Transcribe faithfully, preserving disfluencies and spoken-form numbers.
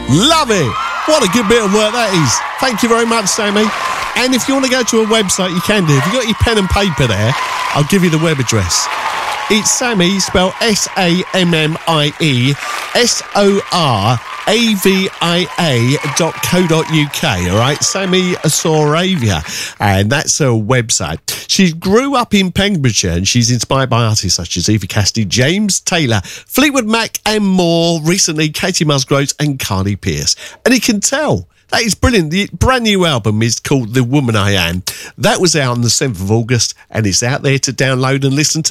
Love it. What a good bit of work that is. Thank you very much, Sammy. And if you want to go to a website, you can do. If you've got your pen and paper there, I'll give you the web address. It's Sammy, spelled S A M M I E, S O R A V I A dot co dot uk, all right? Sammy Soravia, and that's her website. She grew up in Pembrokeshire, and she's inspired by artists such as Eva Cassidy, James Taylor, Fleetwood Mac, and more. Recently, Katie Musgraves and Carly Pearce. And you can tell. That is brilliant. The brand new album is called The Woman I Am. That was out on the seventh of August, and it's out there to download and listen to.